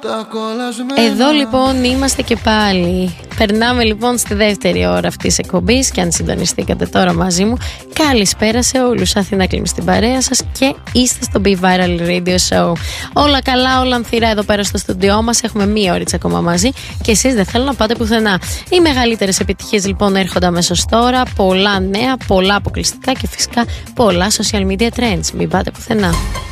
Εδώ λοιπόν είμαστε και πάλι. Περνάμε λοιπόν στη δεύτερη ώρα αυτής της εκπομπής. Και αν συντονιστήκατε τώρα μαζί μου, καλησπέρα σε όλους. Αθήνα κλείνει στην παρέα σας και είστε στο Be Viral Radio Show. Όλα καλά, όλα ανθυρά εδώ πέρα στο στούντιό μας. Έχουμε μία ώριτσα ακόμα μαζί και εσείς δεν θέλω να πάτε πουθενά. Οι μεγαλύτερες επιτυχίες λοιπόν έρχονται αμέσως τώρα. Πολλά νέα, πολλά αποκλειστικά και φυσικά πολλά social media trends. Μην πάτε πουθενά.